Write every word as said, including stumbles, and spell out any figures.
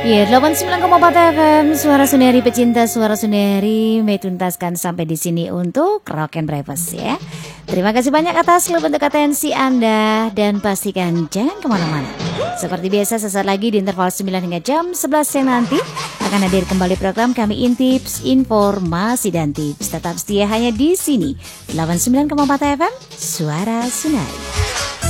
Ya, delapan puluh sembilan koma empat F M Suara Suneri, pecinta Suara Suneri, may tuntaskan sampai di sini untuk Rock and Breakfast ya. Terima kasih banyak atas seluruh bentuk atensi Anda dan pastikan jangan kemana-mana. Seperti biasa sesaat lagi di interval sembilan hingga jam sebelas yang nanti akan hadir kembali program kami Intips, Informasi dan Tips. Tetap setia hanya di sini delapan puluh sembilan koma empat F M Suara Suneri.